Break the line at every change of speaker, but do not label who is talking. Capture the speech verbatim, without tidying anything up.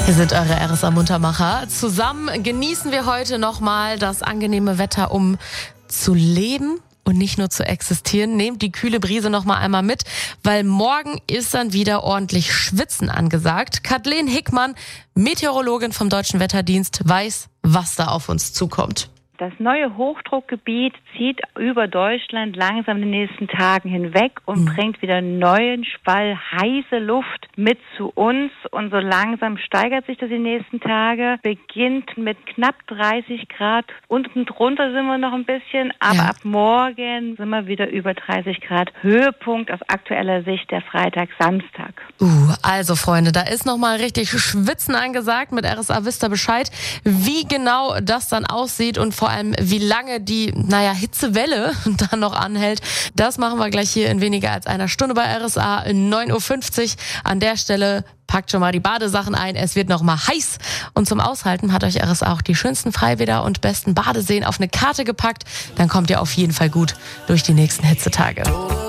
Hier sind eure R S A-Muntermacher. Zusammen genießen wir heute nochmal das angenehme Wetter, um zu leben und nicht nur zu existieren. Nehmt die kühle Brise nochmal einmal mit, weil morgen ist dann wieder ordentlich Schwitzen angesagt. Kathleen Hickmann, Meteorologin vom Deutschen Wetterdienst, weiß, was da auf uns zukommt.
Das neue Hochdruckgebiet zieht über Deutschland langsam in den nächsten Tagen hinweg und mhm. bringt wieder neuen Spall heiße Luft mit zu uns. Und so langsam steigert sich das die nächsten Tage. Beginnt mit knapp dreißig Grad. Unten drunter sind wir noch ein bisschen. Aber ja. ab morgen sind wir wieder über dreißig Grad. Höhepunkt aus aktueller Sicht der Freitag, Samstag.
Uh, also Freunde, da ist nochmal richtig Schwitzen angesagt. Mit R S A wisst ihr Bescheid, wie genau das dann aussieht und vor allem, wie lange die, naja, Hitzewelle da noch anhält. Das machen wir gleich hier in weniger als einer Stunde bei R S A neun Uhr fünfzig. An der Stelle packt schon mal die Badesachen ein. Es wird noch mal heiß. Und zum Aushalten hat euch R S A auch die schönsten Freibäder und besten Badeseen auf eine Karte gepackt. Dann kommt ihr auf jeden Fall gut durch die nächsten Hitzetage.